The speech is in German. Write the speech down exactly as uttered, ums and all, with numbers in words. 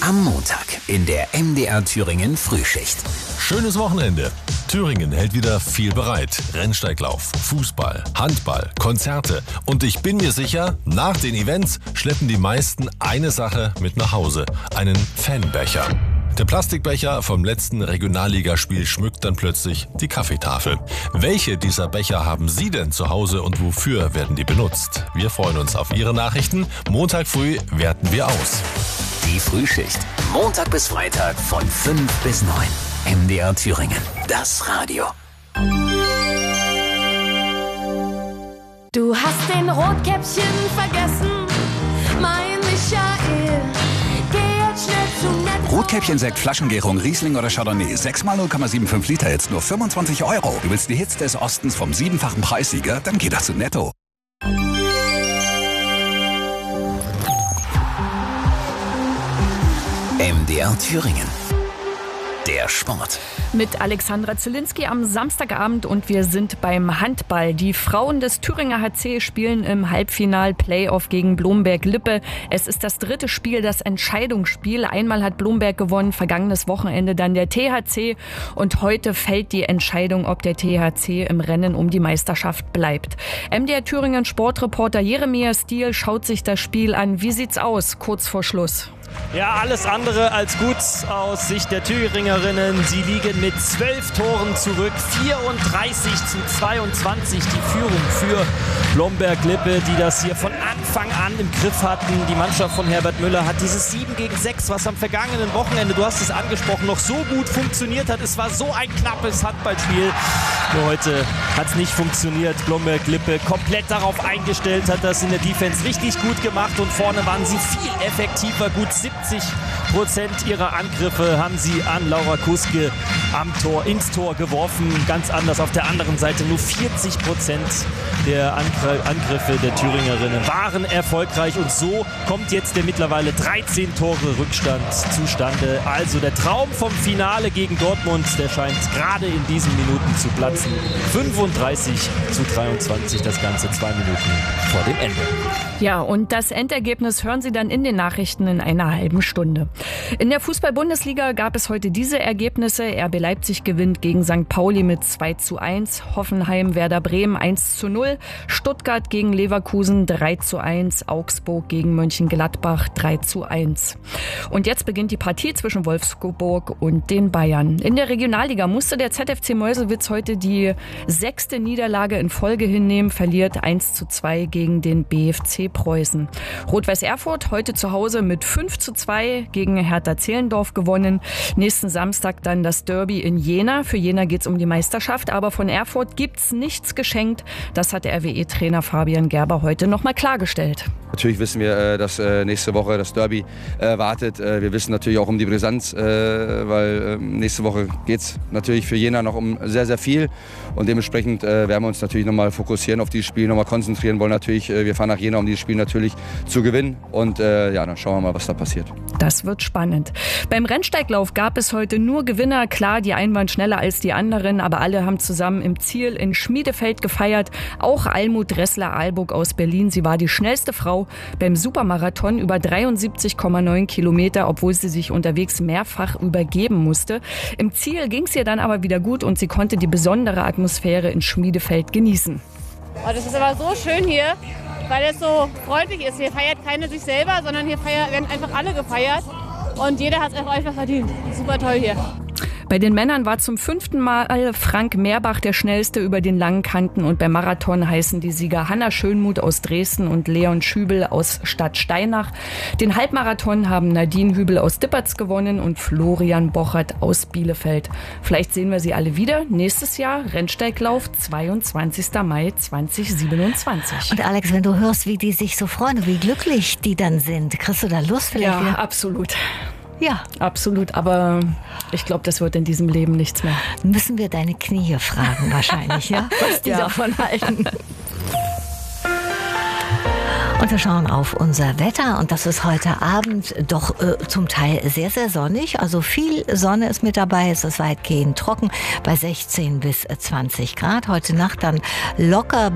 Am Montag in der M D R Thüringen Frühschicht. Schönes Wochenende. Thüringen hält wieder viel bereit. Rennsteiglauf, Fußball, Handball, Konzerte. Und ich bin mir sicher, nach den Events schleppen die meisten eine Sache mit nach Hause. Einen Fanbecher. Der Plastikbecher vom letzten Regionalligaspiel schmückt dann plötzlich die Kaffeetafel. Welche dieser Becher haben Sie denn zu Hause und wofür werden die benutzt? Wir freuen uns auf Ihre Nachrichten. Montag früh werten wir aus. Die Frühschicht. Montag bis Freitag von fünf bis neun. M D R Thüringen. Das Radio. Du hast den Rotkäppchen vergessen, mein Michael. Geh jetzt schnell zum Netto. Rotkäppchen-Sekt, Flaschengärung, Riesling oder Chardonnay. sechs mal null Komma fünfundsiebzig Liter, jetzt nur fünfundzwanzig Euro. Du willst die Hits des Ostens vom siebenfachen Preissieger? Dann geh doch zu Netto. M D R Thüringen. Der Sport. Mit Alexandra Zielinski am Samstagabend und wir sind beim Handball. Die Frauen des Thüringer H C spielen im Halbfinal-Playoff gegen Blomberg-Lippe. Es ist das dritte Spiel, das Entscheidungsspiel. Einmal hat Blomberg gewonnen, vergangenes Wochenende dann der T H C. Und heute fällt die Entscheidung, ob der T H C im Rennen um die Meisterschaft bleibt. M D R Thüringen Sportreporter Jeremia Stiel schaut sich das Spiel an. Wie sieht's aus, kurz vor Schluss? Ja, alles andere als gut aus Sicht der Thüringerinnen. Sie liegen mit zwölf Toren zurück, vierunddreißig zu zweiundzwanzig die Führung für Blomberg-Lippe, die das hier von Anfang an im Griff hatten. Die Mannschaft von Herbert Müller hat dieses sieben gegen sechs, was am vergangenen Wochenende, du hast es angesprochen, noch so gut funktioniert hat. Es war so ein knappes Handballspiel. Nur heute hat es nicht funktioniert. Blomberg-Lippe komplett darauf eingestellt, hat das in der Defense richtig gut gemacht und vorne waren sie viel effektiver. Gut siebzig Prozent ihrer Angriffe haben sie an Laura Kuske am Tor, ins Tor geworfen. Ganz anders auf der anderen Seite. Nur vierzig Prozent der Angriffe der Thüringerinnen waren erfolgreich. Und so kommt jetzt der mittlerweile dreizehn Tore Rückstand zustande. Also der Traum vom Finale gegen Dortmund, der scheint gerade in diesen Minuten zu platzen. fünfunddreißig zu dreiundzwanzig, das Ganze zwei Minuten vor dem Ende. Ja, und das Endergebnis hören Sie dann in den Nachrichten in einer halben Stunde. In der Fußball-Bundesliga gab es heute diese Ergebnisse. R B Leipzig gewinnt gegen Sankt Pauli mit zwei zu eins, Hoffenheim Werder Bremen eins zu null, Stuttgart gegen Leverkusen drei zu eins, Augsburg gegen Mönchengladbach drei zu eins. Und jetzt beginnt die Partie zwischen Wolfsburg und den Bayern. In der Regionalliga musste der Z F C Meuselwitz heute die sechste Niederlage in Folge hinnehmen, verliert eins zu zwei gegen den B F C Preußen. Rot-Weiß Erfurt heute zu Hause mit fünf zu zwei gegen Hertha Zehlendorf gewonnen. Nächsten Samstag dann das Derby in Jena. Für Jena geht es um die Meisterschaft, aber von Erfurt gibt's nichts geschenkt. Das hat der R W E-Trainer Fabian Gerber heute nochmal klargestellt. Natürlich wissen wir, dass nächste Woche das Derby wartet. Wir wissen natürlich auch um die Brisanz, weil nächste Woche geht es natürlich für Jena noch um sehr, sehr viel. Und dementsprechend werden wir uns natürlich nochmal fokussieren auf dieses Spiel, nochmal konzentrieren wollen. Natürlich, wir fahren nach Jena, um dieses Spiel natürlich zu gewinnen. Und ja, dann schauen wir mal, was da passiert. Das wird spannend. Beim Rennsteiglauf gab es heute nur Gewinner. Klar, die einen waren schneller als die anderen, aber alle haben zusammen im Ziel in Schmiedefeld gefeiert. Auch Almut Dressler-Alburg aus Berlin. Sie war die schnellste Frau beim Supermarathon, über dreiundsiebzig Komma neun Kilometer, obwohl sie sich unterwegs mehrfach übergeben musste. Im Ziel ging es ihr dann aber wieder gut und sie konnte die besondere Atmosphäre in Schmiedefeld genießen. Oh, das ist aber so schön hier, weil es so freundlich ist. Hier feiert keiner sich selber, sondern hier feiert, werden einfach alle gefeiert und jeder hat es einfach verdient. Super toll hier. Bei den Männern war zum fünften Mal Frank Meerbach der Schnellste über den langen Kanten und beim Marathon heißen die Sieger Hanna Schönmuth aus Dresden und Leon Schübel aus Stadtsteinach. Den Halbmarathon haben Nadine Hübel aus Dippertz gewonnen und Florian Bochert aus Bielefeld. Vielleicht sehen wir sie alle wieder nächstes Jahr, Rennsteiglauf zweiundzwanzigster Mai zweitausendsiebenundzwanzig. Und Alex, wenn du hörst, wie die sich so freuen, wie glücklich die dann sind, kriegst du da Lust vielleicht Ja, wieder? absolut. Ja, absolut. Aber ich glaube, das wird in diesem Leben nichts mehr. Müssen wir deine Knie fragen wahrscheinlich, ja? Was die Ja. davon halten. Und wir schauen auf unser Wetter und das ist heute Abend doch äh, zum Teil sehr, sehr sonnig. Also viel Sonne ist mit dabei, es ist weitgehend trocken bei sechzehn bis zwanzig Grad. Heute Nacht dann locker